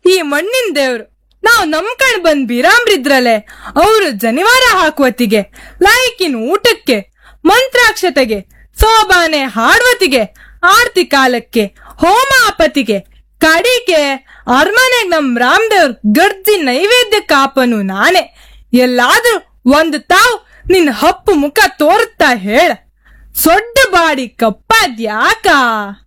ಈ ಮಣ್ಣಿನ ದೇವ್ರು. ನಾವು ನಂಬ್ಕಂಡ್ ಬಂದ್ ಬೀರಾಮ್ರಿದ್ರಲೆ ಅವರು ಜನಿವಾರ ಹಾಕುವತ್ತಿಗೆ, ಲಾಯ್ಕಿನ ಊಟಕ್ಕೆ, ಮಂತ್ರಾಕ್ಷತೆಗೆ, ಸೋಬಾನೆ ಹಾಡುವತಿಗೆ, ಆರ್ತಿ ಕಾಲಕ್ಕೆ, ಹೋಮ ಆಪತಿಗೆ, ಕಡಿಗೆ ಅರಮನೆಗ್ ನಮ್ ರಾಮದೇವ್ರ ಗರ್ಜಿ ನೈವೇದ್ಯ ಕಾಪನು ನಾನೇ. ಎಲ್ಲಾದ್ರೂ ಒಂದು ತಾವ್ ನಿನ್ ಹಪ್ಪು ಮುಖ ತೋರುತ್ತಾ ಹೇಳ. ಸೊಡ್ಡ ಬಾಡಿ ಕಪ್ಪಾದ್ಯಾಕ?